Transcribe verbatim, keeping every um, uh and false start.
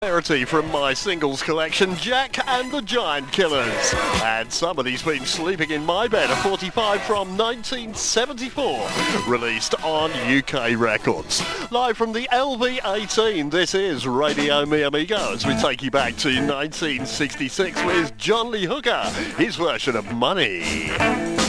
Rarity from my singles collection, Jack and the Giant Killers. And somebody's been sleeping in my bed, a forty-five from nineteen seventy-four, released on U K Records. Live from the L V eighteen, this is Radio Mi Amigo, as we take you back to nineteen sixty-six with John Lee Hooker, his version of Money.